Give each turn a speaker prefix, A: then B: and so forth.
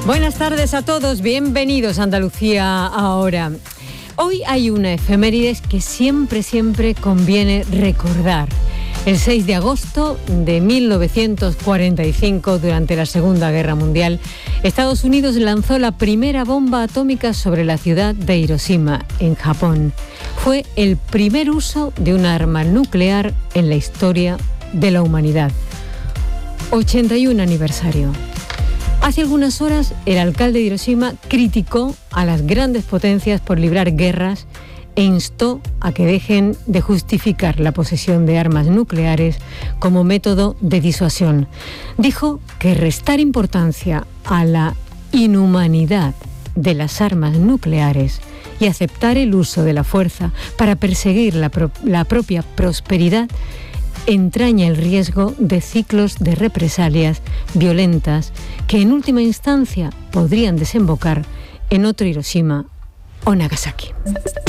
A: Buenas tardes a todos, bienvenidos a Andalucía Ahora. Hoy hay una efemérides que siempre conviene recordar. El 6 de agosto de 1945, durante la Segunda Guerra Mundial, Estados Unidos lanzó la primera bomba atómica sobre la ciudad de Hiroshima, en Japón. Fue el primer uso de una arma nuclear en la historia de la humanidad. 81 aniversario. Hace algunas horas, el alcalde de Hiroshima criticó a las grandes potencias por librar guerras e instó a que dejen de justificar la posesión de armas nucleares como método de disuasión. Dijo que restar importancia a la inhumanidad de las armas nucleares y aceptar el uso de la fuerza para perseguir la propia prosperidad entraña el riesgo de ciclos de represalias violentas que en última instancia podrían desembocar en otro Hiroshima o Nagasaki.